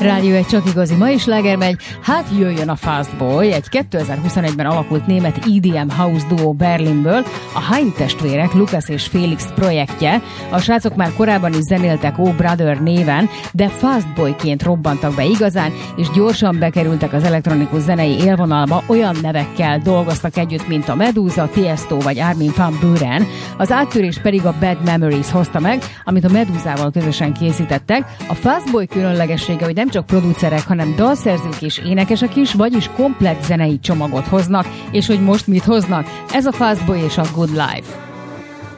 Rádió egy csak igazi, ma is sláger megy, hát jöjjön a Fast Boy, egy 2021-ben alakult német EDM house duo Berlinből, a Haim testvérek, Lukas és Felix projektje. A srácok már korábban is zenéltek Oh Brother néven, de Fast Boyként robbantak be igazán, és gyorsan bekerültek az elektronikus zenei élvonalba, olyan nevekkel dolgoztak együtt, mint a Medusa, Tiesto vagy Armin van Buuren. Az áttörést pedig a Bad Memories hozta meg, amit a Medusával közösen készítettek. A Fast Boy különlegessége, hogy nem csak producerek, hanem dalszerzők és énekesek is, vagyis komplett zenei csomagot hoznak, és hogy most mit hoznak? Ez a Fast Boy és a Good Life.